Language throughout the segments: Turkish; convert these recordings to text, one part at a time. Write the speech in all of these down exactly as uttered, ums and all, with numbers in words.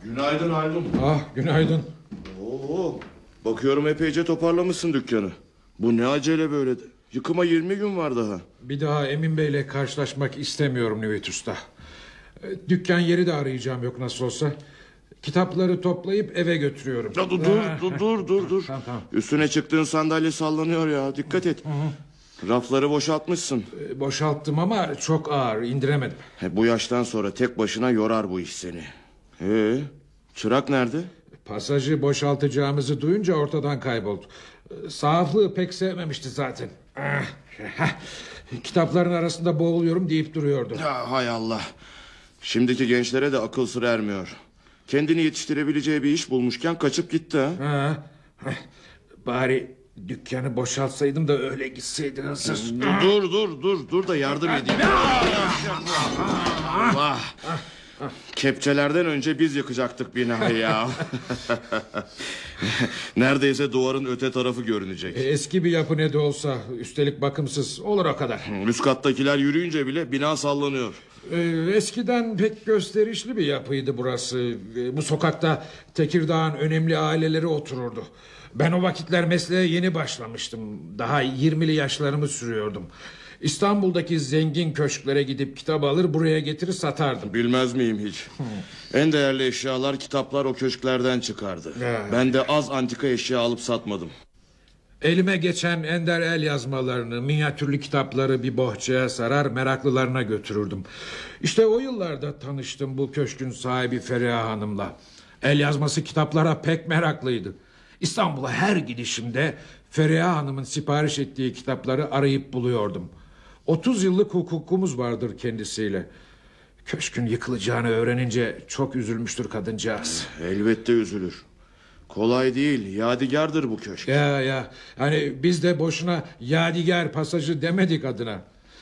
Günaydın Haldun. Ah, günaydın. Oo, bakıyorum epeyce toparlamışsın dükkanı. Bu ne acele böyle? Yıkıma yirmi gün var daha. Bir daha Emin Bey'le karşılaşmak istemiyorum Nüvit Usta. Dükkan yeri de arayacağım yok nasıl olsa. Kitapları toplayıp eve götürüyorum. Ya, dur, dur dur dur dur dur. Tamam, tamam. Üstüne çıktığın sandalye sallanıyor ya, dikkat et. Hı hı. Rafları boşaltmışsın. Boşalttım ama çok ağır, indiremedim. He, bu yaştan sonra tek başına yorar bu iş seni. Ee, çırak nerede? Pasajı boşaltacağımızı duyunca ortadan kayboldu. Sahaflığı pek sevmemişti zaten. Kitapların arasında boğuluyorum deyip duruyordu. Ya, hay Allah. Şimdiki gençlere de akıl sır ermiyor. Kendini yetiştirebileceği bir iş bulmuşken kaçıp gitti ha. Ha. Bari dükkanı boşaltsaydım da öyle gitseydi hırsız. Dur dur dur dur da yardım edeyim. Allah. Kepçelerden önce biz yıkacaktık binayı ya. Neredeyse duvarın öte tarafı görünecek. Eski bir yapı ne de olsa, üstelik bakımsız, olur o kadar. Üst kattakiler yürüyünce bile bina sallanıyor. Eskiden pek gösterişli bir yapıydı burası. Bu sokakta Tekirdağ'ın önemli aileleri otururdu. Ben o vakitler mesleğe yeni başlamıştım. Daha yirmili yaşlarımı sürüyordum. İstanbul'daki zengin köşklere gidip kitap alır buraya getirir satardım. Bilmez miyim hiç? En değerli eşyalar, kitaplar o köşklerden çıkardı. Ya. Ben de az antika eşya alıp satmadım. Elime geçen ender el yazmalarını, minyatürlü kitapları bir bohçaya sarar meraklılarına götürürdüm. İşte o yıllarda tanıştım bu köşkün sahibi Feriha Hanım'la. El yazması kitaplara pek meraklıydı. İstanbul'a her gidişimde Feriha Hanım'ın sipariş ettiği kitapları arayıp buluyordum. Otuz yıllık hukukumuz vardır kendisiyle. Köşkün yıkılacağını öğrenince çok üzülmüştür kadıncağız. Elbette üzülür. Kolay değil, yadigardır bu köşk. Ya ya, hani biz de boşuna yadigar pasajı demedik adına.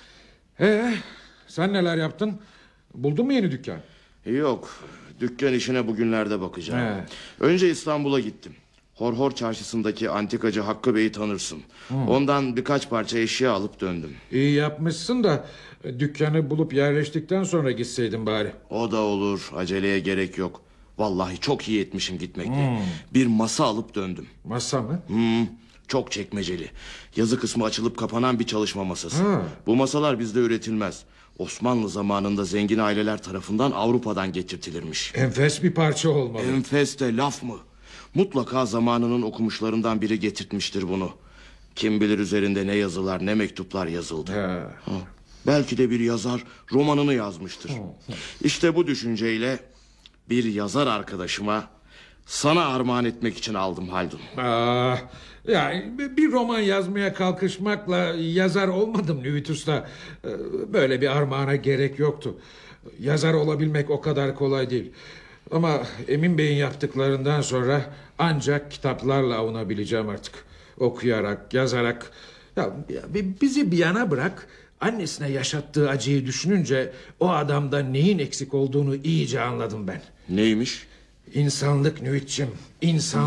Ee, sen neler yaptın? Buldun mu yeni dükkan? Yok, dükkan işine bugünlerde bakacağım. He. Önce İstanbul'a gittim. Horhor çarşısındaki antikacı Hakkı Bey'i tanırsın. Hı. Ondan birkaç parça eşya alıp döndüm. İyi yapmışsın da dükkanı bulup yerleştikten sonra gitseydin bari. O da olur, aceleye gerek yok. Vallahi çok iyi etmişim gitmekle. Hmm. Bir masa alıp döndüm. Masa mı? Hmm, çok çekmeceli. Yazı kısmı açılıp kapanan bir çalışma masası. Ha. Bu masalar bizde üretilmez. Osmanlı zamanında zengin aileler tarafından Avrupa'dan getirtilirmiş. Enfes bir parça olmalı. Enfes de laf mı? Mutlaka zamanının okumuşlarından biri getirtmiştir bunu. Kim bilir üzerinde ne yazılar ne mektuplar yazıldı. Ha. Ha. Belki de bir yazar romanını yazmıştır. İşte bu düşünceyle bir yazar arkadaşıma sana armağan etmek için aldım Haldun. Ah, yani bir roman yazmaya kalkışmakla yazar olmadım Nüvit Usta. Böyle bir armağana gerek yoktu. Yazar olabilmek o kadar kolay değil. Ama Emin Bey'in yaptıklarından sonra ancak kitaplarla avunabileceğim artık. Okuyarak, yazarak. Ya, ya bizi bir yana bırak. Annesine yaşattığı acıyı düşününce o adamda neyin eksik olduğunu iyice anladım ben. Neymiş? İnsanlık Nüvitçim, insan.